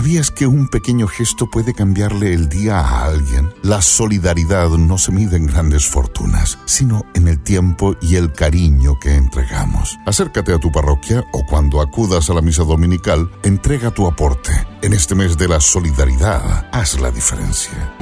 ¿Sabías que un pequeño gesto puede cambiarle el día a alguien? La solidaridad no se mide en grandes fortunas, sino en el tiempo y el cariño que entregamos. Acércate a tu parroquia o cuando acudas a la misa dominical, entrega tu aporte. En este mes de la solidaridad, haz la diferencia.